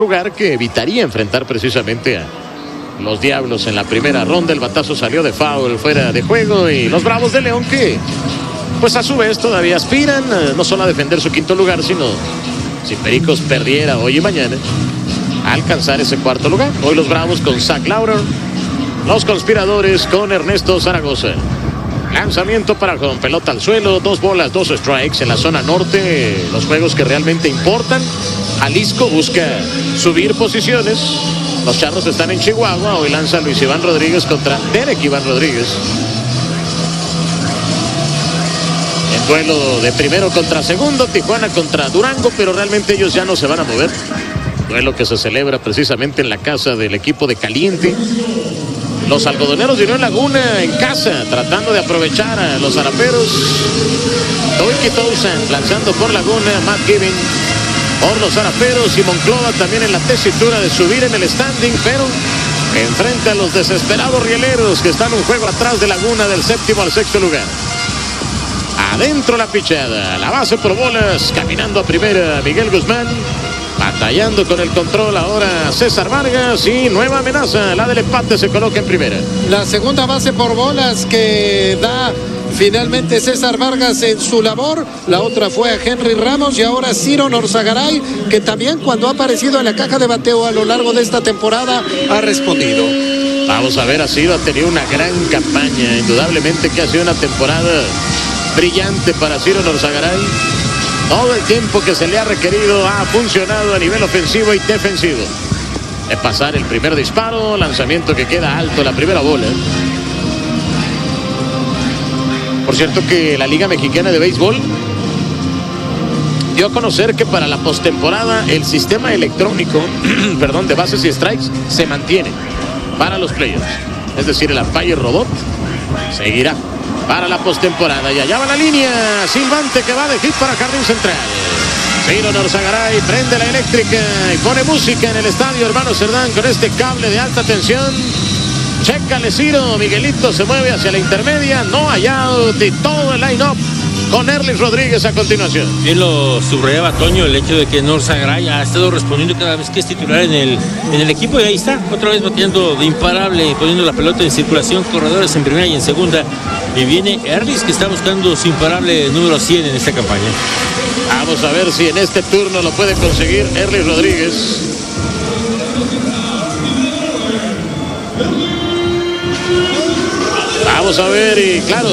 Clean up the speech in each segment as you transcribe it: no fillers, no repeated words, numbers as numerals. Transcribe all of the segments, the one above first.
lugar que evitaría enfrentar precisamente a los Diablos en la primera ronda. El batazo salió de foul, fuera de juego, y los Bravos de León, que pues a su vez todavía aspiran no solo a defender su quinto lugar, sino si Pericos perdiera hoy y mañana, a alcanzar ese cuarto lugar. Hoy los Bravos con Zach Laurer, los Conspiradores con Ernesto Zaragoza. Lanzamiento para con pelota al suelo, 2 bolas, 2 strikes en la zona norte. Los juegos que realmente importan. Jalisco busca subir posiciones. Los Charros están en Chihuahua. Hoy lanza Luis Iván Rodríguez contra Derek Iván Rodríguez. En duelo de primero contra segundo, Tijuana contra Durango, pero realmente ellos ya no se van a mover. Duelo que se celebra precisamente en la casa del equipo de Caliente. Los algodoneros de Unión Laguna en casa, tratando de aprovechar a los zaraperos. Toiki Toussaint lanzando por Laguna, Matt Gibbon por los zaraperos, y Monclova también en la tesitura de subir en el standing, pero enfrenta a los desesperados rieleros que están un juego atrás de Laguna, del séptimo al sexto lugar. Adentro la pichada, la base por bolas, caminando a primera Miguel Guzmán, batallando con el control ahora César Vargas, y nueva amenaza, la del empate, se coloca en primera. La segunda base por bolas que da finalmente César Vargas en su labor. La otra fue a Henry Ramos, y ahora Ciro Norzagaray, que también cuando ha aparecido en la caja de bateo a lo largo de esta temporada ha respondido. Vamos a ver, Ciro ha tenido una gran campaña, indudablemente que ha sido una temporada brillante para Ciro Norzagaray. Todo el tiempo que se le ha requerido ha funcionado a nivel ofensivo y defensivo. De pasar el primer disparo, lanzamiento que queda alto, la primera bola. Por cierto que la Liga Mexicana de Béisbol dio a conocer que para la postemporada el sistema electrónico de bases y strikes se mantiene para los playoffs. Es decir, el umpire robot seguirá para la postemporada. Y allá va la línea silbante que va de hit para jardín central. Ciro Norzagaray prende la eléctrica y pone música en el estadio Hermano Cerdán con este cable de alta tensión. Chécale, Ciro. Miguelito se mueve hacia la intermedia, no hay out, y todo el line-up con Erlis Rodríguez a continuación. Bien lo subrayaba Toño, el hecho de que Norzagaray ha estado respondiendo cada vez que es titular en el equipo, y ahí está, otra vez bateando de imparable, poniendo la pelota en circulación, corredores en primera y en segunda, y viene Erlis, que está buscando su imparable número 100 en esta campaña. Vamos a ver si en este turno lo puede conseguir Erlis Rodríguez. Vamos a ver, y claro,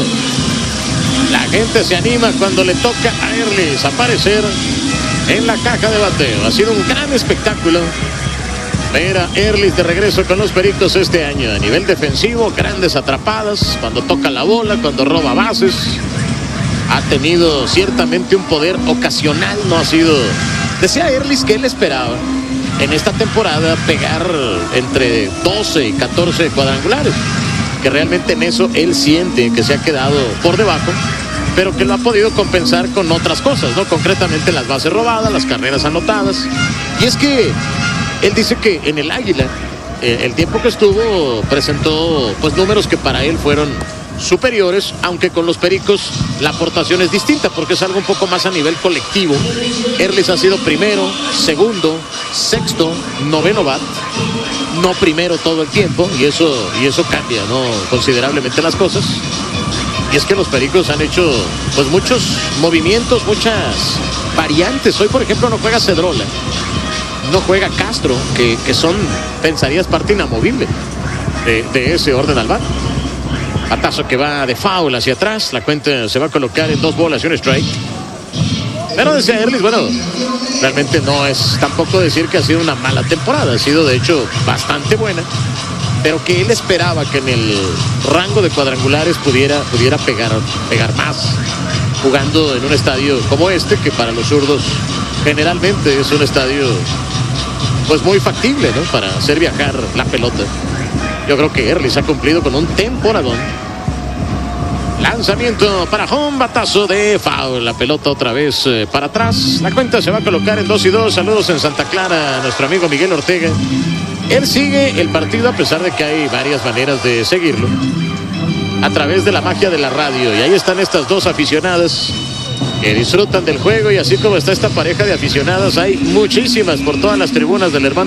la gente se anima cuando le toca a Erlis aparecer en la caja de bateo. Ha sido un gran espectáculo ver a Erlis de regreso con los Pericos este año. A nivel defensivo, grandes atrapadas, cuando toca la bola, cuando roba bases. Ha tenido ciertamente un poder ocasional, no ha sido... Decía Erlis que él esperaba en esta temporada pegar entre 12 y 14 cuadrangulares, que realmente en eso él siente que se ha quedado por debajo, pero que lo ha podido compensar con otras cosas, ¿no? Concretamente las bases robadas, las carreras anotadas. Y es que él dice que en el Águila, el tiempo que estuvo, presentó pues números que para él fueron superiores, aunque con los Pericos la aportación es distinta, porque es algo un poco más a nivel colectivo. Erlis ha sido primero, segundo, sexto, noveno bat, no primero todo el tiempo, y eso cambia, ¿no?, considerablemente las cosas. Y es que los Pericos han hecho pues muchos movimientos, muchas variantes. Hoy, por ejemplo, no juega Cedrola, no juega Castro, que son, pensarías, parte inamovible de ese orden al bat. Batazo que va de foul hacia atrás. La cuenta se va a colocar en 2 bolas y un strike. Pero decía Erlis, bueno, realmente no es tampoco decir que ha sido una mala temporada. Ha sido de hecho bastante buena, pero que él esperaba que en el rango de cuadrangulares pudiera pegar más, jugando en un estadio como este, que para los zurdos generalmente es un estadio pues muy factible, ¿no?, para hacer viajar la pelota. Yo creo que Erlis ha cumplido con un temporadón. Lanzamiento para home, batazo de foul. La pelota otra vez para atrás. La cuenta se va a colocar en 2-2. Saludos en Santa Clara a nuestro amigo Miguel Ortega. Él sigue el partido a pesar de que hay varias maneras de seguirlo, a través de la magia de la radio. Y ahí están estas dos aficionadas que disfrutan del juego, y así como está esta pareja de aficionados, hay muchísimas por todas las tribunas del hermano